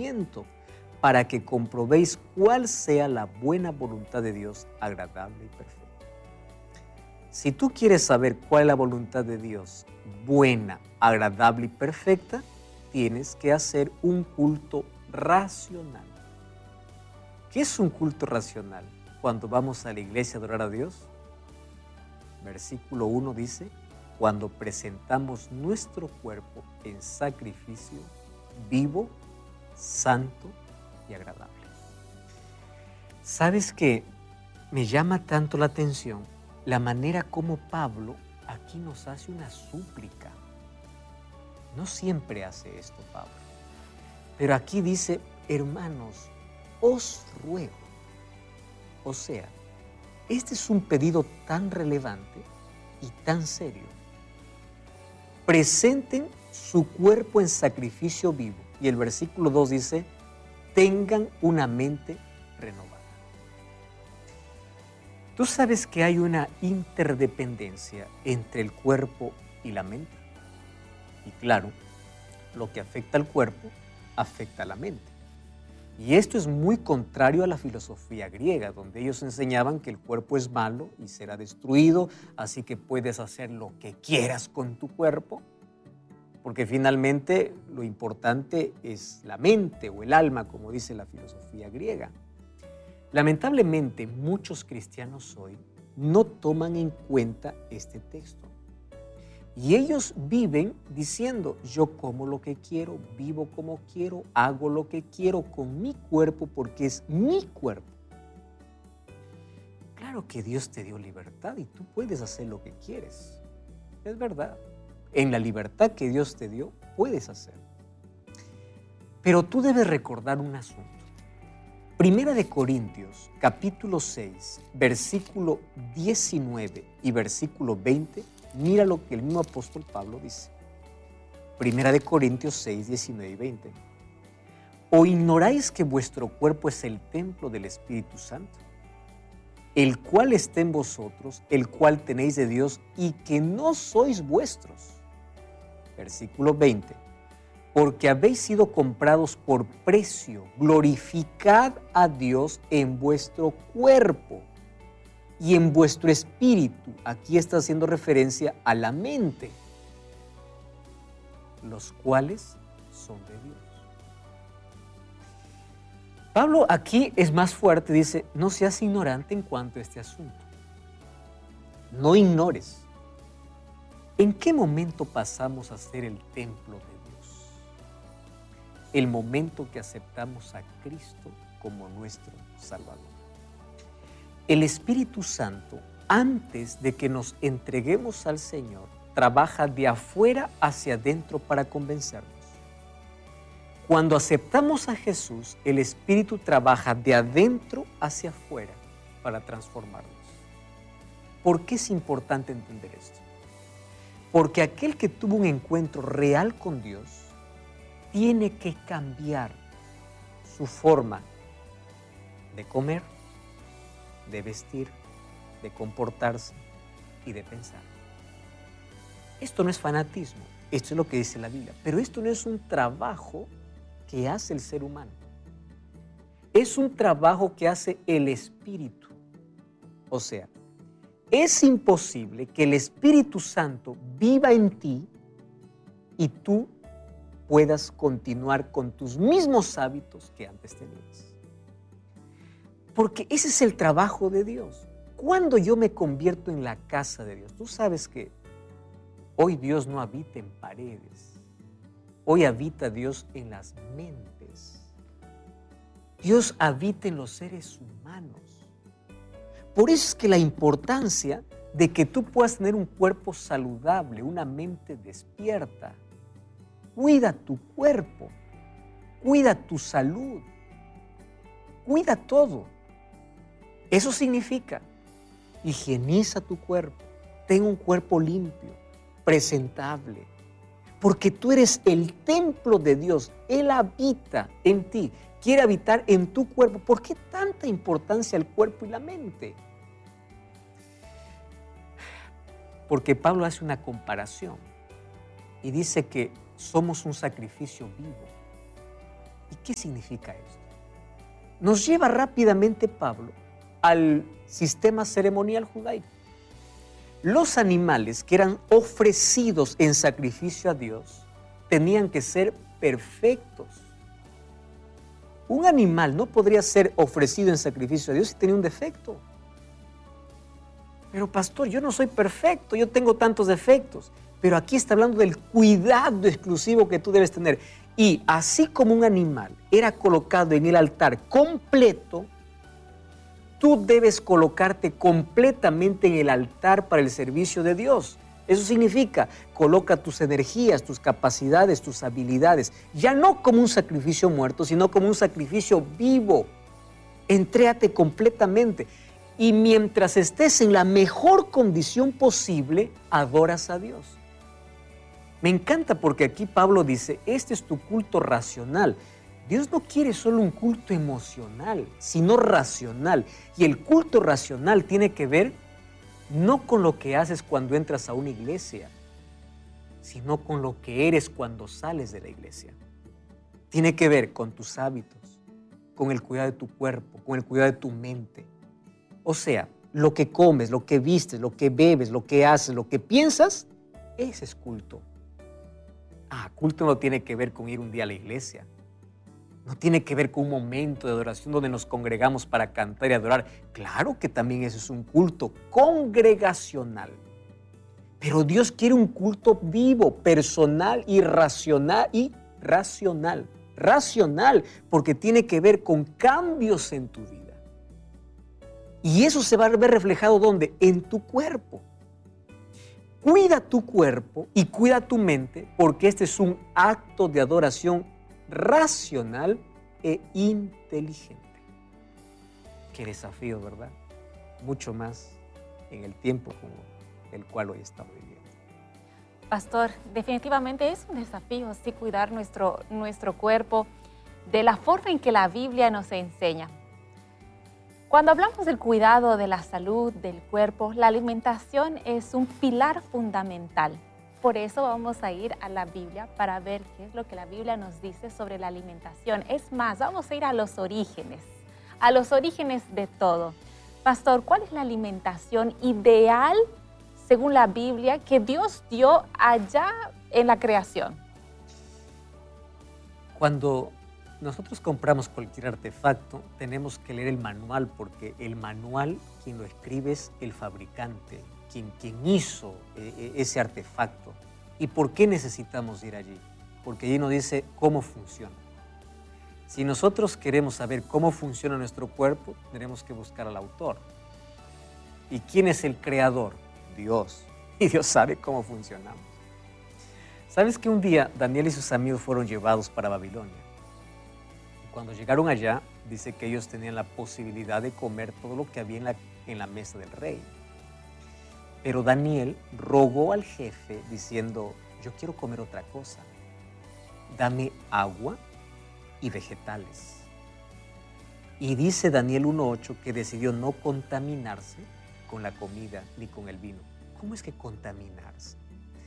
conocimiento, para que comprobéis cuál sea la buena voluntad de Dios, agradable y perfecta. Si tú quieres saber cuál es la voluntad de Dios, buena, agradable y perfecta, tienes que hacer un culto racional. ¿Qué es un culto racional? Cuando vamos a la iglesia a adorar a Dios, versículo 1 dice, cuando presentamos nuestro cuerpo en sacrificio vivo, santo y agradable. ¿Sabes qué? Me llama tanto la atención la manera como Pablo aquí nos hace una súplica. No siempre hace esto Pablo, pero aquí dice, hermanos, os ruego. O sea, este es un pedido tan relevante y tan serio. Presenten su cuerpo en sacrificio vivo. Y el versículo 2 dice, tengan una mente renovada. ¿Tú sabes que hay una interdependencia entre el cuerpo y la mente? Y claro, lo que afecta al cuerpo, afecta a la mente. Y esto es muy contrario a la filosofía griega, donde ellos enseñaban que el cuerpo es malo y será destruido, así que puedes hacer lo que quieras con tu cuerpo, porque finalmente lo importante es la mente o el alma, como dice la filosofía griega. Lamentablemente, muchos cristianos hoy no toman en cuenta este texto. Y ellos viven diciendo, yo como lo que quiero, vivo como quiero, hago lo que quiero con mi cuerpo porque es mi cuerpo. Claro que Dios te dio libertad y tú puedes hacer lo que quieres. Es verdad. En la libertad que Dios te dio, puedes hacer. Pero tú debes recordar un asunto. Primera de Corintios, capítulo 6, versículo 19 y versículo 20, mira lo que el mismo apóstol Pablo dice. Primera de Corintios 6, 19 y 20. ¿O ignoráis que vuestro cuerpo es el templo del Espíritu Santo, el cual está en vosotros, el cual tenéis de Dios y que no sois vuestros? Versículo 20. Porque habéis sido comprados por precio, glorificad a Dios en vuestro cuerpo y en vuestro espíritu. Aquí está haciendo referencia a la mente, los cuales son de Dios. Pablo aquí es más fuerte, dice, no seas ignorante en cuanto a este asunto. No ignores. ¿En qué momento pasamos a ser el templo de Dios? El momento que aceptamos a Cristo como nuestro Salvador. El Espíritu Santo, antes de que nos entreguemos al Señor, trabaja de afuera hacia adentro para convencernos. Cuando aceptamos a Jesús, el Espíritu trabaja de adentro hacia afuera para transformarnos. ¿Por qué es importante entender esto? Porque aquel que tuvo un encuentro real con Dios tiene que cambiar su forma de comer, de vestir, de comportarse y de pensar. Esto no es fanatismo, esto es lo que dice la Biblia, pero esto no es un trabajo que hace el ser humano. Es un trabajo que hace el Espíritu. O sea, es imposible que el Espíritu Santo viva en ti y tú puedas continuar con tus mismos hábitos que antes tenías. Porque ese es el trabajo de Dios. Cuando yo me convierto en la casa de Dios, tú sabes que hoy Dios no habita en paredes. Hoy habita Dios en las mentes. Dios habita en los seres humanos. Por eso es que la importancia de que tú puedas tener un cuerpo saludable, una mente despierta. Cuida tu cuerpo, cuida tu salud, cuida todo. Eso significa, higieniza tu cuerpo, ten un cuerpo limpio, presentable, porque tú eres el templo de Dios. Él habita en ti, quiere habitar en tu cuerpo. ¿Por qué tanta importancia al cuerpo y la mente? Porque Pablo hace una comparación y dice que somos un sacrificio vivo. ¿Y qué significa esto? Nos lleva rápidamente Pablo al sistema ceremonial judaico. Los animales que eran ofrecidos en sacrificio a Dios tenían que ser perfectos. Un animal no podría ser ofrecido en sacrificio a Dios si tenía un defecto. Pero pastor, yo no soy perfecto, yo tengo tantos defectos. Pero aquí está hablando del cuidado exclusivo que tú debes tener. Y así como un animal era colocado en el altar completo, tú debes colocarte completamente en el altar para el servicio de Dios. Eso significa, coloca tus energías, tus capacidades, tus habilidades, ya no como un sacrificio muerto, sino como un sacrificio vivo. Entrégate completamente. Y mientras estés en la mejor condición posible, adoras a Dios. Me encanta porque aquí Pablo dice, este es tu culto racional. Dios no quiere solo un culto emocional, sino racional. Y el culto racional tiene que ver no con lo que haces cuando entras a una iglesia, sino con lo que eres cuando sales de la iglesia. Tiene que ver con tus hábitos, con el cuidado de tu cuerpo, con el cuidado de tu mente. O sea, lo que comes, lo que vistes, lo que bebes, lo que haces, lo que piensas, ese es culto. Culto no tiene que ver con ir un día a la iglesia. No tiene que ver con un momento de adoración donde nos congregamos para cantar y adorar. Claro que también eso es un culto congregacional. Pero Dios quiere un culto vivo, personal y racional. Racional, porque tiene que ver con cambios en tu vida. Y eso se va a ver reflejado ¿dónde? En tu cuerpo. Cuida tu cuerpo y cuida tu mente, porque este es un acto de adoración racional e inteligente. Qué desafío, ¿verdad? Mucho más en el tiempo como el cual hoy estamos viviendo. Pastor, definitivamente es un desafío, sí, cuidar nuestro cuerpo de la forma en que la Biblia nos enseña. Cuando hablamos del cuidado de la salud, del cuerpo, la alimentación es un pilar fundamental. Por eso vamos a ir a la Biblia para ver qué es lo que la Biblia nos dice sobre la alimentación. Es más, vamos a ir a los orígenes de todo. Pastor, ¿cuál es la alimentación ideal, según la Biblia, que Dios dio allá en la creación? Cuando nosotros compramos cualquier artefacto, tenemos que leer el manual, porque el manual, quien lo escribe es el fabricante, quien hizo ese artefacto. ¿Y por qué necesitamos ir allí? Porque allí nos dice cómo funciona. Si nosotros queremos saber cómo funciona nuestro cuerpo, tenemos que buscar al autor. ¿Y quién es el creador? Dios. Y Dios sabe cómo funcionamos. ¿Sabes que un día Daniel y sus amigos fueron llevados para Babilonia? Y cuando llegaron allá, dice que ellos tenían la posibilidad de comer todo lo que había en la mesa del rey. Pero Daniel rogó al jefe diciendo, yo quiero comer otra cosa. Dame agua y vegetales. Y dice Daniel 1:8 que decidió no contaminarse con la comida ni con el vino. ¿Cómo es que contaminarse?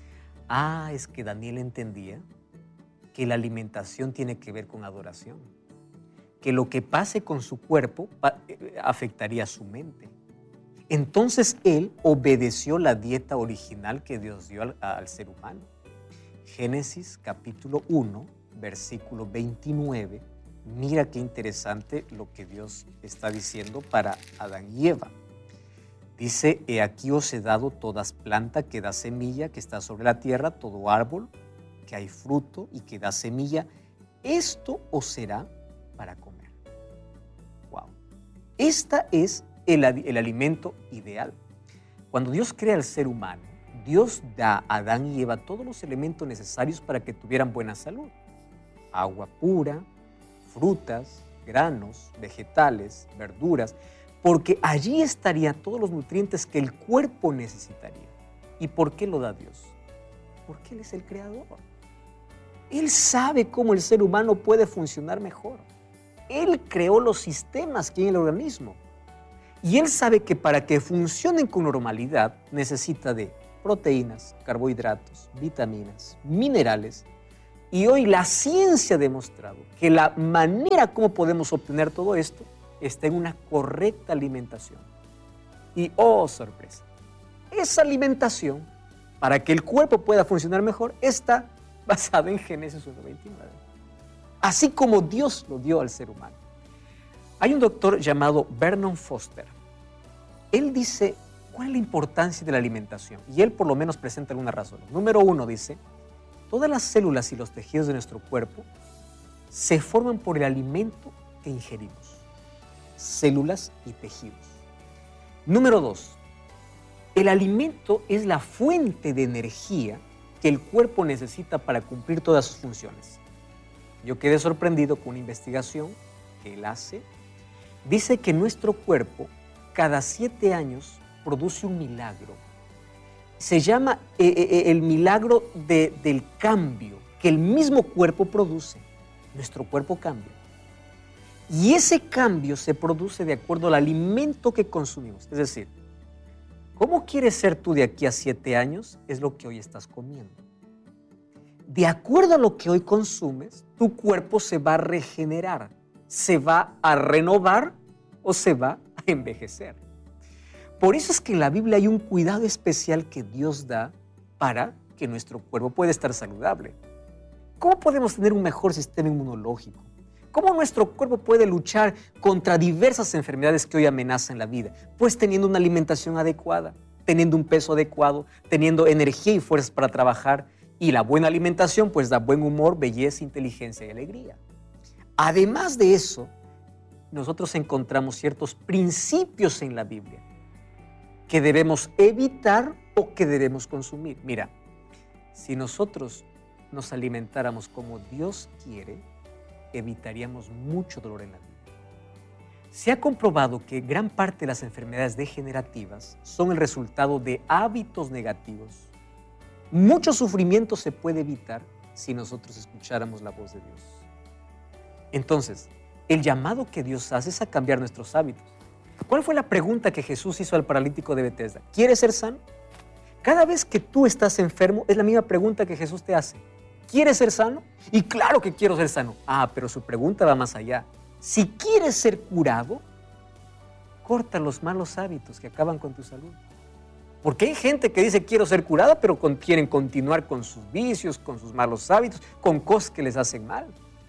Es que Daniel entendía que la alimentación tiene que ver con adoración. Que lo que pase con su cuerpo afectaría a su mente. Entonces él obedeció la dieta original que Dios dio al ser humano. Génesis capítulo 1, versículo 29. Mira qué interesante lo que Dios está diciendo para Adán y Eva. Dice, he aquí os he dado todas planta que da semilla, que está sobre la tierra, todo árbol que hay fruto y que da semilla. Esto os será para comer. Wow. Esta es el alimento ideal. Cuando Dios crea al ser humano, Dios da a Adán y Eva todos los elementos necesarios para que tuvieran buena salud. Agua pura, frutas, granos, vegetales, verduras, porque allí estarían todos los nutrientes que el cuerpo necesitaría. ¿Y por qué lo da Dios? Porque Él es el creador. Él sabe cómo el ser humano puede funcionar mejor. Él creó los sistemas que hay en el organismo. Y Él sabe que para que funcionen con normalidad necesita de proteínas, carbohidratos, vitaminas, minerales, Y hoy la ciencia ha demostrado que la manera como podemos obtener todo esto está en una correcta alimentación. Y oh, sorpresa, esa alimentación, para que el cuerpo pueda funcionar mejor, está basada en Génesis 1:29. Así como Dios lo dio al ser humano. Hay un doctor llamado Vernon Foster. Él dice, ¿cuál es la importancia de la alimentación? Y él por lo menos presenta algunas razones. Número 1 dice, todas las células y los tejidos de nuestro cuerpo se forman por el alimento que ingerimos. Células y tejidos. Número 2, el alimento es la fuente de energía que el cuerpo necesita para cumplir todas sus funciones. Yo quedé sorprendido con una investigación que él hace. Dice que nuestro cuerpo cada 7 años produce un milagro. Se llama el milagro del cambio que el mismo cuerpo produce. Nuestro cuerpo cambia. Y ese cambio se produce de acuerdo al alimento que consumimos. Es decir, ¿cómo quieres ser tú de aquí a 7 años? Es lo que hoy estás comiendo. De acuerdo a lo que hoy consumes, tu cuerpo se va a regenerar, se va a renovar o se va a envejecer. Por eso es que en la Biblia hay un cuidado especial que Dios da para que nuestro cuerpo pueda estar saludable. ¿Cómo podemos tener un mejor sistema inmunológico? ¿Cómo nuestro cuerpo puede luchar contra diversas enfermedades que hoy amenazan la vida? Pues teniendo una alimentación adecuada, teniendo un peso adecuado, teniendo energía y fuerzas para trabajar. Y la buena alimentación pues da buen humor, belleza, inteligencia y alegría. Además de eso, nosotros encontramos ciertos principios en la Biblia que debemos evitar o que debemos consumir. Mira, si nosotros nos alimentáramos como Dios quiere, evitaríamos mucho dolor en la vida. Se ha comprobado que gran parte de las enfermedades degenerativas son el resultado de hábitos negativos. Mucho sufrimiento se puede evitar si nosotros escucháramos la voz de Dios. Entonces, el llamado que Dios hace es a cambiar nuestros hábitos. ¿Cuál fue la pregunta que Jesús hizo al paralítico de Betesda? ¿Quieres ser sano? Cada vez que tú estás enfermo, es la misma pregunta que Jesús te hace. ¿Quieres ser sano? Y claro que quiero ser sano. Pero su pregunta va más allá. Si quieres ser curado, corta los malos hábitos que acaban con tu salud. Porque hay gente que dice quiero ser curada, pero quieren continuar con sus vicios, con sus malos hábitos, con cosas que les hacen mal.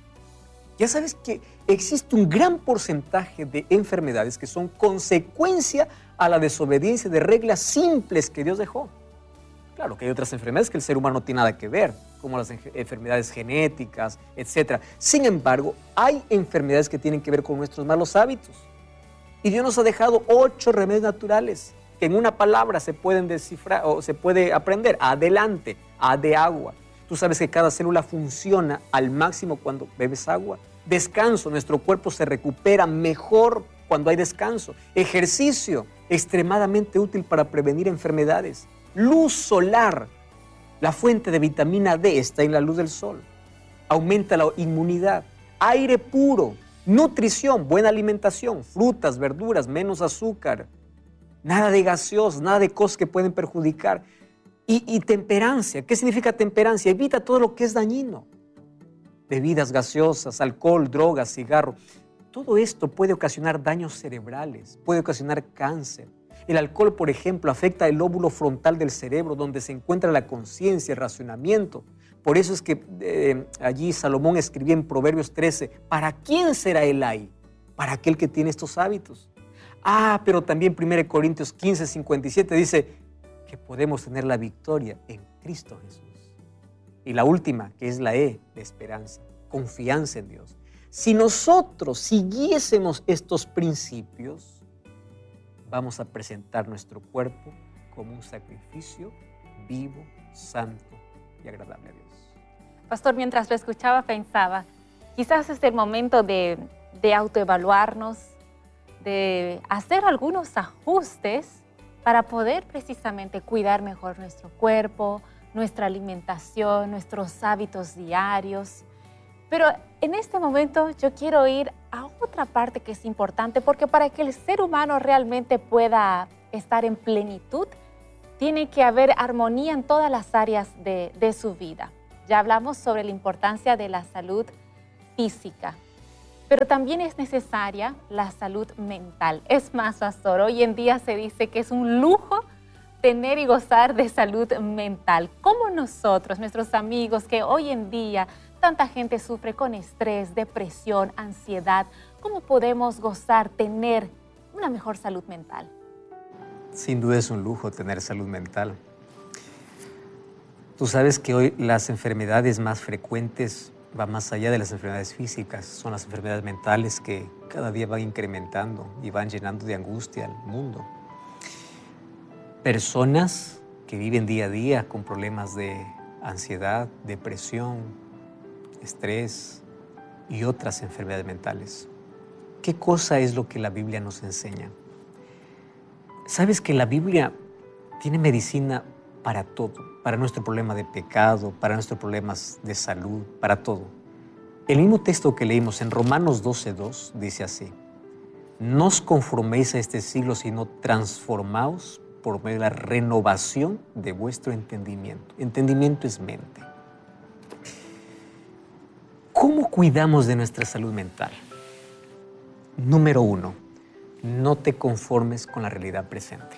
Ya sabes que existe un gran porcentaje de enfermedades que son consecuencia a la desobediencia de reglas simples que Dios dejó. Claro que hay otras enfermedades que el ser humano no tiene nada que ver, como las enfermedades genéticas, etc. Sin embargo, hay enfermedades que tienen que ver con nuestros malos hábitos. Y Dios nos ha dejado 8 remedios naturales que en una palabra se pueden descifrar o se puede aprender. Adelante, A de agua. Tú sabes que cada célula funciona al máximo cuando bebes agua. Descanso, nuestro cuerpo se recupera mejor cuando hay descanso. Ejercicio, extremadamente útil para prevenir enfermedades. Luz solar, la fuente de vitamina D está en la luz del sol. Aumenta la inmunidad. Aire puro, nutrición, buena alimentación, frutas, verduras, menos azúcar. Nada de gaseosas, nada de cosas que pueden perjudicar. Y temperancia. ¿Qué significa temperancia? Evita todo lo que es dañino. Bebidas gaseosas, alcohol, drogas, cigarro. Todo esto puede ocasionar daños cerebrales, puede ocasionar cáncer. El alcohol, por ejemplo, afecta el lóbulo frontal del cerebro, donde se encuentra la conciencia, el racionamiento. Por eso es que allí Salomón escribía en Proverbios 13, ¿para quién será el ay? Para aquel que tiene estos hábitos. Pero también 1 Corintios 15, 57 dice que podemos tener la victoria en Cristo Jesús. Y la última, que es la E, de esperanza, confianza en Dios. Si nosotros siguiésemos estos principios, vamos a presentar nuestro cuerpo como un sacrificio vivo, santo y agradable a Dios. Pastor, mientras lo escuchaba pensaba, quizás es el momento de autoevaluarnos, de hacer algunos ajustes para poder precisamente cuidar mejor nuestro cuerpo, nuestra alimentación, nuestros hábitos diarios. Pero en este momento yo quiero ir a otra parte que es importante, porque para que el ser humano realmente pueda estar en plenitud, tiene que haber armonía en todas las áreas de su vida. Ya hablamos sobre la importancia de la salud física, pero también es necesaria la salud mental. Es más, pastor, hoy en día se dice que es un lujo tener y gozar de salud mental. ¿Cómo nosotros, nuestros amigos, que hoy en día tanta gente sufre con estrés, depresión, ansiedad, cómo podemos gozar, tener una mejor salud mental? Sin duda es un lujo tener salud mental. Tú sabes que hoy las enfermedades más frecuentes van más allá de las enfermedades físicas. Son las enfermedades mentales que cada día van incrementando y van llenando de angustia al mundo. Personas que viven día a día con problemas de ansiedad, depresión, estrés y otras enfermedades mentales. ¿Qué cosa es lo que la Biblia nos enseña? ¿Sabes que la Biblia tiene medicina para todo? Para nuestro problema de pecado, para nuestros problemas de salud, para todo. El mismo texto que leímos en Romanos 12:2 dice así: no os conforméis a este siglo, sino transformaos por medio de la renovación de vuestro entendimiento. Entendimiento es mente. ¿Cómo cuidamos de nuestra salud mental? Número 1, no te conformes con la realidad presente.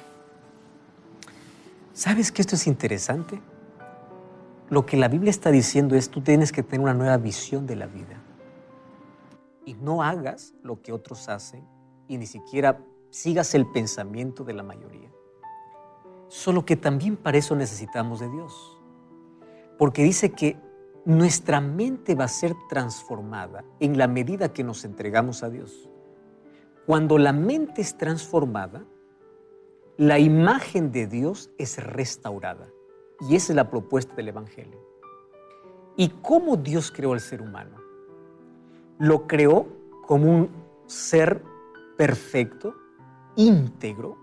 ¿Sabes que esto es interesante? Lo que la Biblia está diciendo es: tú tienes que tener una nueva visión de la vida. Y no hagas lo que otros hacen y ni siquiera sigas el pensamiento de la mayoría. Solo que también para eso necesitamos de Dios. Porque dice que nuestra mente va a ser transformada en la medida que nos entregamos a Dios. Cuando la mente es transformada, la imagen de Dios es restaurada. Y esa es la propuesta del Evangelio. ¿Y cómo Dios creó al ser humano? Lo creó como un ser perfecto, íntegro,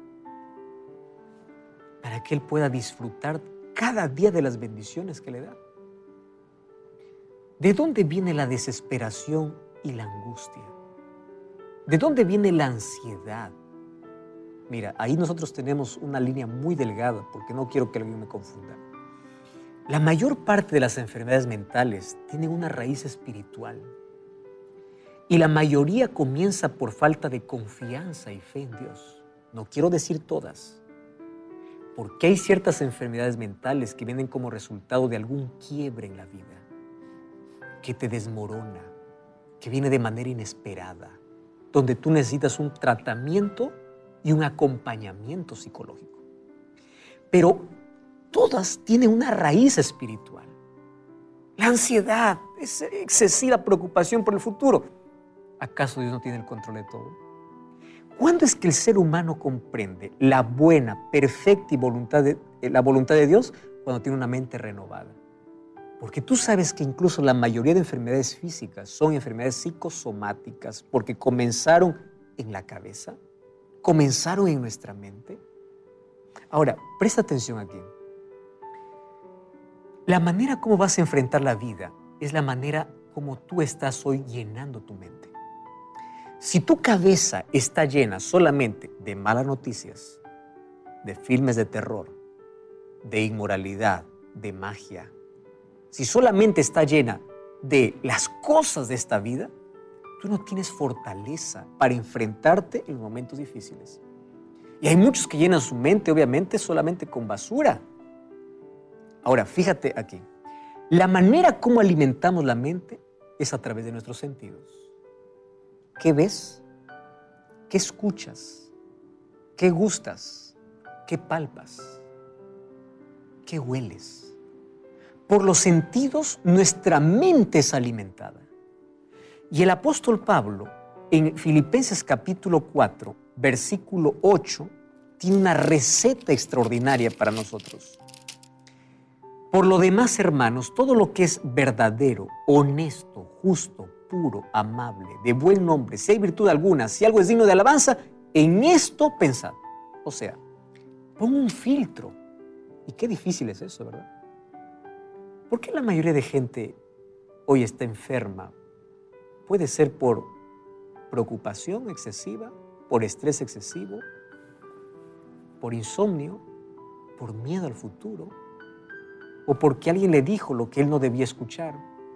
para que Él pueda disfrutar cada día de las bendiciones que le da. ¿De dónde viene la desesperación y la angustia? ¿De dónde viene la ansiedad? Mira, ahí nosotros tenemos una línea muy delgada, porque no quiero que alguien me confunda. La mayor parte de las enfermedades mentales tienen una raíz espiritual. Y la mayoría comienza por falta de confianza y fe en Dios. No quiero decir todas, porque hay ciertas enfermedades mentales que vienen como resultado de algún quiebre en la vida, que te desmorona, que viene de manera inesperada, donde tú necesitas un tratamiento y un acompañamiento psicológico. Pero todas tienen una raíz espiritual. La ansiedad, esa excesiva preocupación por el futuro. ¿Acaso Dios no tiene el control de todo? ¿Cuándo es que el ser humano comprende la buena, perfecta y la voluntad de Dios? Cuando tiene una mente renovada. Porque tú sabes que incluso la mayoría de enfermedades físicas son enfermedades psicosomáticas porque comenzaron en la cabeza, comenzaron en nuestra mente. Ahora, presta atención aquí. La manera como vas a enfrentar la vida es la manera como tú estás hoy llenando tu mente. Si tu cabeza está llena solamente de malas noticias, de filmes de terror, de inmoralidad, de magia, si solamente está llena de las cosas de esta vida, tú no tienes fortaleza para enfrentarte en los momentos difíciles. Y hay muchos que llenan su mente, obviamente, solamente con basura. Ahora, fíjate aquí. La manera como alimentamos la mente es a través de nuestros sentidos. ¿Qué ves? ¿Qué escuchas? ¿Qué gustas? ¿Qué palpas? ¿Qué hueles? Por los sentidos, nuestra mente es alimentada. Y el apóstol Pablo, en Filipenses capítulo 4, versículo 8, tiene una receta extraordinaria para nosotros. Por lo demás, hermanos, todo lo que es verdadero, honesto, justo, puro, amable, de buen nombre, si hay virtud alguna, si algo es digno de alabanza, en esto pensad. O sea, pon un filtro. Y qué difícil es eso, ¿verdad? ¿Por qué la mayoría de gente hoy está enferma? Puede ser por preocupación excesiva, por estrés excesivo, por insomnio, por miedo al futuro. o porque alguien le dijo lo que él no debía escuchar.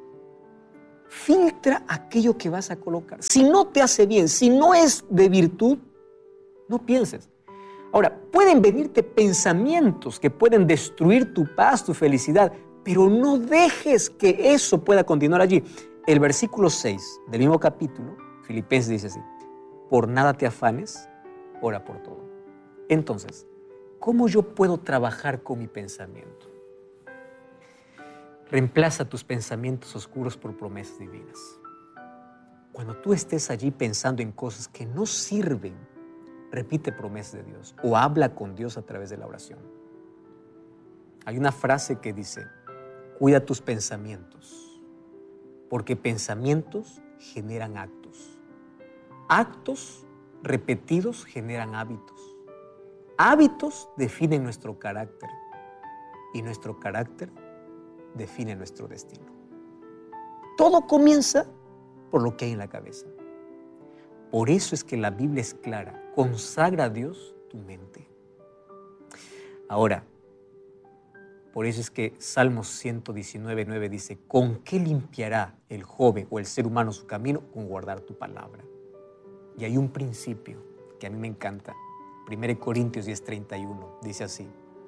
Filtra aquello que vas a colocar. Si no te hace bien, si no es de virtud, no pienses. Ahora, pueden venirte pensamientos que pueden destruir tu paz, tu felicidad, pero no dejes que eso pueda continuar allí. El versículo 6 del mismo capítulo, Filipenses, dice así: por nada te afanes, ora por todo. Entonces, ¿cómo yo puedo trabajar con mi pensamiento? Reemplaza tus pensamientos oscuros por promesas divinas. Cuando tú estés allí pensando en cosas que no sirven, repite promesas de Dios o habla con Dios a través de la oración. Hay una frase que dice: cuida tus pensamientos, porque pensamientos generan actos. Actos repetidos generan hábitos. Hábitos definen nuestro carácter y nuestro carácter define nuestro destino. Todo comienza por lo que hay en la cabeza. Por eso es que la Biblia es clara: consagra a Dios tu mente. Ahora, por eso es que Salmos 119:9 dice: ¿con qué limpiará el joven o el ser humano su camino? Con guardar tu palabra. Y hay un principio que a mí me encanta. 1 Corintios 10:31 dice así: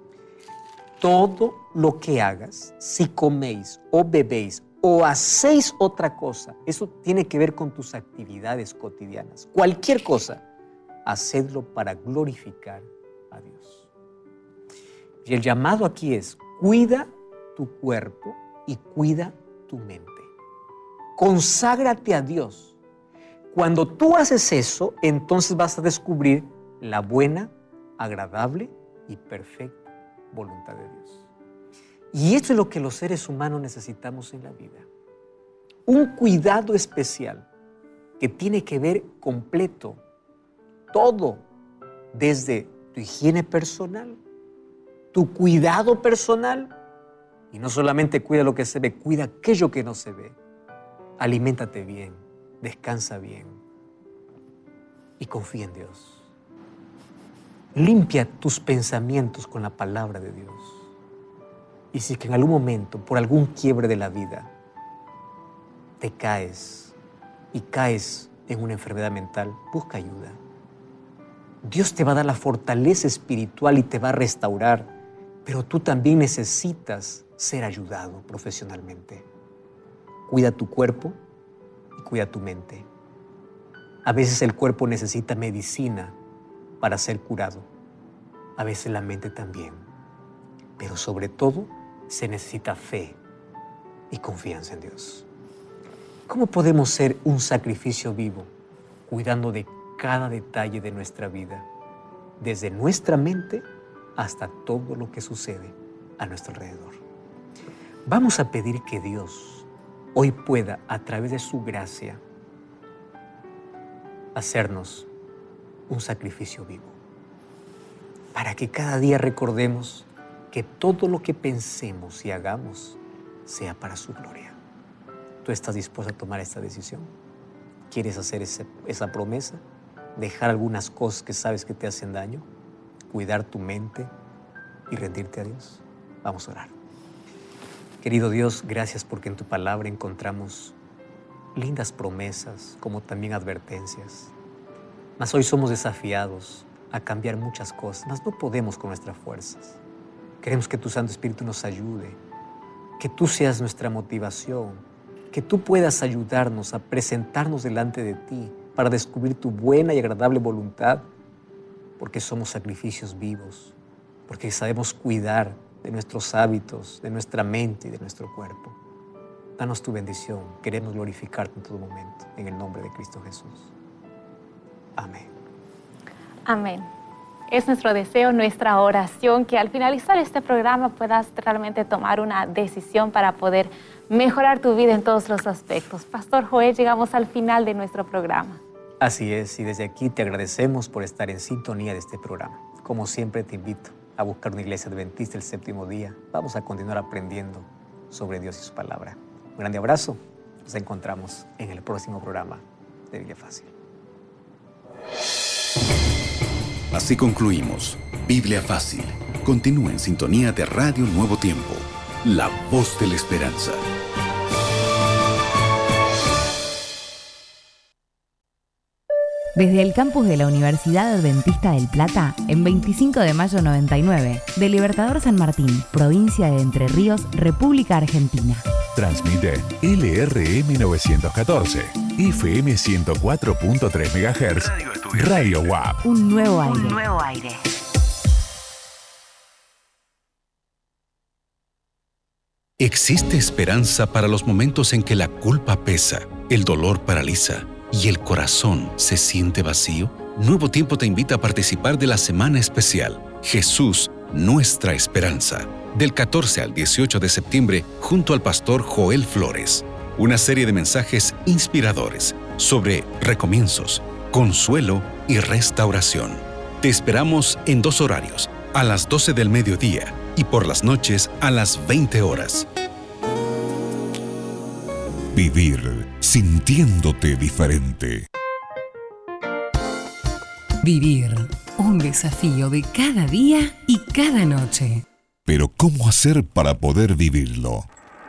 todo lo que hagas, si coméis o bebéis o hacéis otra cosa, eso tiene que ver con tus actividades cotidianas. Cualquier cosa, hacedlo para glorificar a Dios. Y el llamado aquí es: cuida tu cuerpo y cuida tu mente. Conságrate a Dios. Cuando tú haces eso, entonces vas a descubrir la buena, agradable y perfecta voluntad de Dios. Y esto es lo que los seres humanos necesitamos en la vida. Un cuidado especial que tiene que ver completo, todo, desde tu higiene personal, tu cuidado personal, y no solamente cuida lo que se ve, cuida aquello que no se ve. Aliméntate bien, descansa bien y confía en Dios. Limpia tus pensamientos con la palabra de Dios. Y si que en algún momento, por algún quiebre de la vida, te caes y caes en una enfermedad mental, busca ayuda. Dios te va a dar la fortaleza espiritual y te va a restaurar, pero tú también necesitas ser ayudado profesionalmente. Cuida tu cuerpo y cuida tu mente. A veces el cuerpo necesita medicina para ser curado. A veces la mente también. Pero sobre todo se necesita fe y confianza en Dios. ¿Cómo podemos ser un sacrificio vivo cuidando de cada detalle de nuestra vida, desde nuestra mente hasta todo lo que sucede a nuestro alrededor? Vamos a pedir que Dios hoy pueda, a través de su gracia, hacernos un sacrificio vivo, para que cada día recordemos que todo lo que pensemos y hagamos sea para su gloria. ¿Tú estás dispuesto a tomar esta decisión? ¿Quieres hacer esa promesa? ¿Dejar algunas cosas que sabes que te hacen daño? ¿Cuidar tu mente y rendirte a Dios? Vamos a orar. Querido Dios, gracias porque en tu palabra encontramos lindas promesas como también advertencias. Mas hoy somos desafiados a cambiar muchas cosas, mas no podemos con nuestras fuerzas. Queremos que tu Santo Espíritu nos ayude, que tú seas nuestra motivación, que tú puedas ayudarnos a presentarnos delante de ti para descubrir tu buena y agradable voluntad, porque somos sacrificios vivos, porque sabemos cuidar de nuestros hábitos, de nuestra mente y de nuestro cuerpo. Danos tu bendición, queremos glorificarte en todo momento, en el nombre de Cristo Jesús. Amén. Amén. Es nuestro deseo, nuestra oración, que al finalizar este programa puedas realmente tomar una decisión para poder mejorar tu vida en todos los aspectos. Pastor Joel, llegamos al final de nuestro programa. Así es, y desde aquí te agradecemos por estar en sintonía de este programa. Como siempre te invito a buscar una iglesia adventista el séptimo día. Vamos a continuar aprendiendo sobre Dios y su palabra. Un grande abrazo. Nos encontramos en el próximo programa de Biblia Fácil. Así concluimos Biblia Fácil. Continúa en sintonía de Radio Nuevo Tiempo. la voz de la esperanza. Desde el campus de la Universidad Adventista del Plata, en 25 de mayo 99, de Libertador San Martín, provincia de Entre Ríos, República Argentina. Transmite LRM 914, FM 104.3 MHz, Radio WAP. Un nuevo aire. Un nuevo aire. Existe esperanza para los momentos en que la culpa pesa, el dolor paraliza y el corazón se siente vacío. Nuevo Tiempo te invita a participar de la Semana Especial Jesús, nuestra esperanza, del 14 al 18 de septiembre junto al pastor Joel Flores. Una serie de mensajes inspiradores sobre recomienzos, consuelo y restauración. Te esperamos en 2 horarios, a las 12 del mediodía y por las noches a las 20 horas. Vivir sintiéndote diferente. Vivir, un desafío de cada día y cada noche. Pero ¿cómo hacer para poder vivirlo?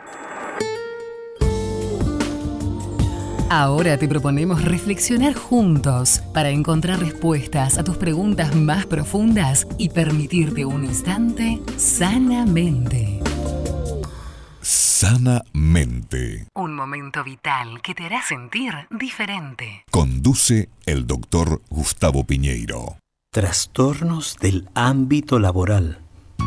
Ahora te proponemos reflexionar juntos para encontrar respuestas a tus preguntas más profundas y permitirte un instante sanamente. Sanamente. Un momento vital que te hará sentir diferente. Conduce el doctor Gustavo Piñeiro. Trastornos del ámbito laboral.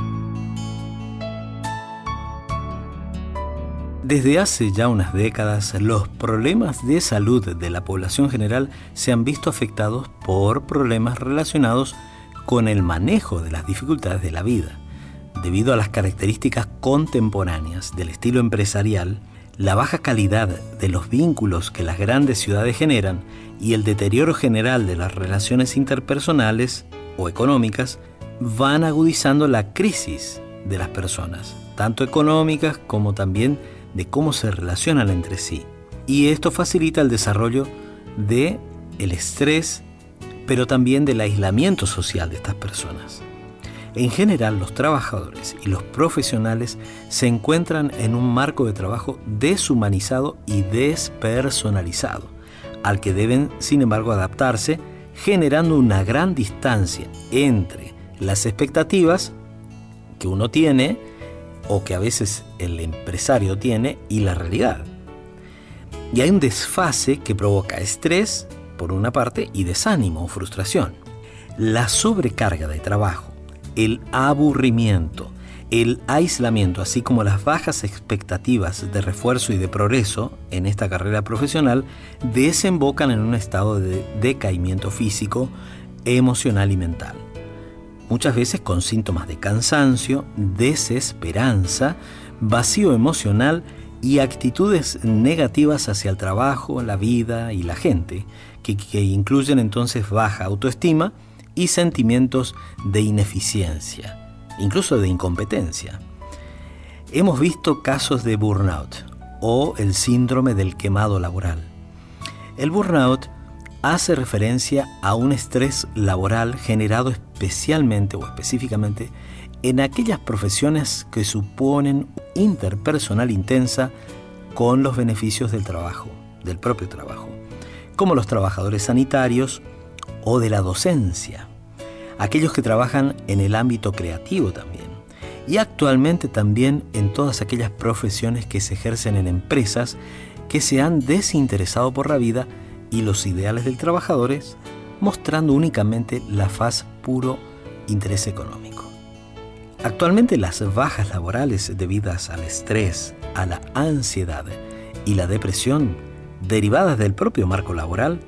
Desde hace ya unas décadas, los problemas de salud de la población general se han visto afectados por problemas relacionados con el manejo de las dificultades de la vida. Debido a las características contemporáneas del estilo empresarial, la baja calidad de los vínculos que las grandes ciudades generan y el deterioro general de las relaciones interpersonales o económicas van agudizando la crisis de las personas, tanto económicas como también de cómo se relacionan entre sí. Y esto facilita el desarrollo del estrés, pero también del aislamiento social de estas personas. En general, los trabajadores y los profesionales se encuentran en un marco de trabajo deshumanizado y despersonalizado, al que deben, sin embargo, adaptarse, generando una gran distancia entre las expectativas que uno tiene o que a veces el empresario tiene y la realidad. Y hay un desfase que provoca estrés, por una parte, y desánimo o frustración. La sobrecarga de trabajo, el aburrimiento, el aislamiento, así como las bajas expectativas de refuerzo y de progreso en esta carrera profesional, desembocan en un estado de decaimiento físico, emocional y mental. Muchas veces con síntomas de cansancio, desesperanza, vacío emocional y actitudes negativas hacia el trabajo, la vida y la gente, que incluyen entonces baja autoestima y sentimientos de ineficiencia, incluso de incompetencia. Hemos visto casos de burnout o el síndrome del quemado laboral. El burnout hace referencia a un estrés laboral generado especialmente o específicamente en aquellas profesiones que suponen interpersonal intensa con los beneficios del trabajo, del propio trabajo, como los trabajadores sanitarios o de la docencia, aquellos que trabajan en el ámbito creativo también, y actualmente también en todas aquellas profesiones que se ejercen en empresas que se han desinteresado por la vida y los ideales del trabajadores, mostrando únicamente la faz puro interés económico. Actualmente las bajas laborales debidas al estrés, a la ansiedad y la depresión derivadas del propio marco laboral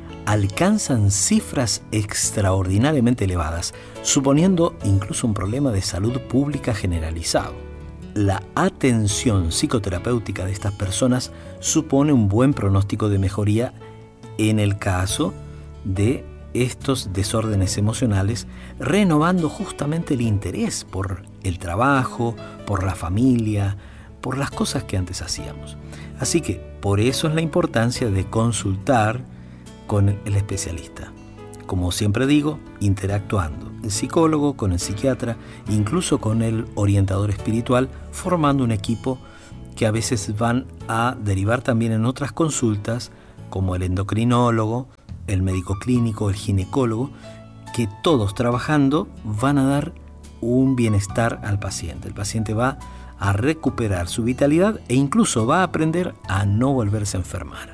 alcanzan cifras extraordinariamente elevadas, suponiendo incluso un problema de salud pública generalizado. La atención psicoterapéutica de estas personas supone un buen pronóstico de mejoría en el caso de estos desórdenes emocionales, renovando justamente el interés por el trabajo, por la familia, por las cosas que antes hacíamos. Así que por eso es la importancia de consultar con el especialista. Como siempre digo, interactuando, psicólogo, con el psiquiatra, incluso con el orientador espiritual, formando un equipo que a veces van a derivar también en otras consultas, como el endocrinólogo, el médico clínico, el ginecólogo, que todos trabajando van a dar un bienestar al paciente. El paciente va a recuperar su vitalidad e incluso va a aprender a no volverse a enfermar.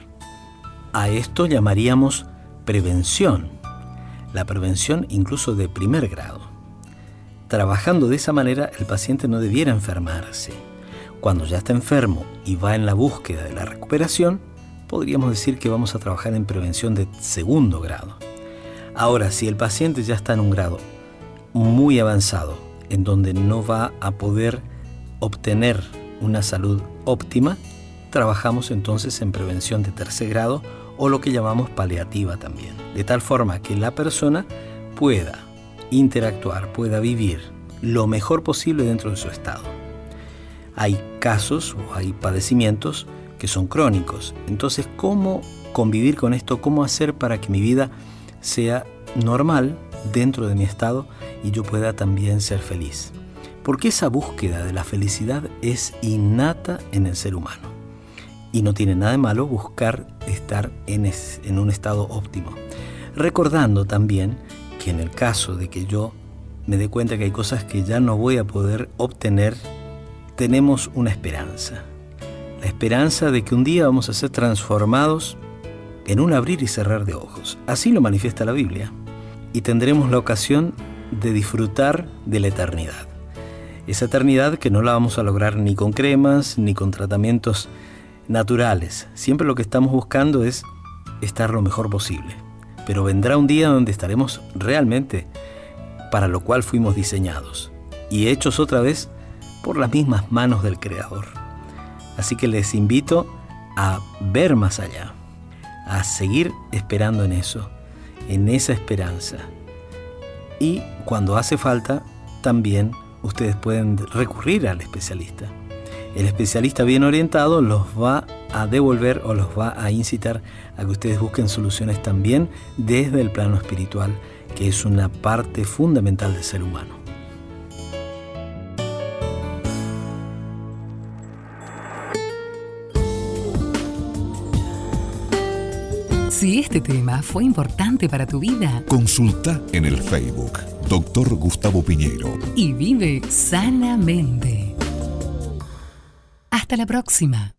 A esto llamaríamos prevención, la prevención incluso de primer grado. Trabajando de esa manera, el paciente no debiera enfermarse. Cuando ya está enfermo y va en la búsqueda de la recuperación, podríamos decir que vamos a trabajar en prevención de segundo grado. Ahora, si el paciente ya está en un grado muy avanzado, en donde no va a poder obtener una salud óptima, trabajamos entonces en prevención de tercer grado o lo que llamamos paliativa también, de tal forma que la persona pueda interactuar, pueda vivir lo mejor posible dentro de su estado. Hay casos o hay padecimientos que son crónicos, entonces ¿cómo convivir con esto? ¿Cómo hacer para que mi vida sea normal dentro de mi estado y yo pueda también ser feliz? Porque esa búsqueda de la felicidad es innata en el ser humano. Y no tiene nada de malo buscar estar en un estado óptimo. Recordando también que en el caso de que yo me dé cuenta que hay cosas que ya no voy a poder obtener, tenemos una esperanza. La esperanza de que un día vamos a ser transformados en un abrir y cerrar de ojos. Así lo manifiesta la Biblia. Y tendremos la ocasión de disfrutar de la eternidad. Esa eternidad que no la vamos a lograr ni con cremas, ni con tratamientos naturales. Siempre lo que estamos buscando es estar lo mejor posible. Pero vendrá un día donde estaremos realmente para lo cual fuimos diseñados y hechos otra vez por las mismas manos del Creador. Así que les invito a ver más allá, a seguir esperando en eso, en esa esperanza. Y cuando hace falta, también ustedes pueden recurrir al especialista. El especialista bien orientado los va a devolver o los va a incitar a que ustedes busquen soluciones también desde el plano espiritual, que es una parte fundamental del ser humano. Si este tema fue importante para tu vida, Consulta en el Facebook Dr. Gustavo Piñeiro y vive sanamente. Hasta la próxima.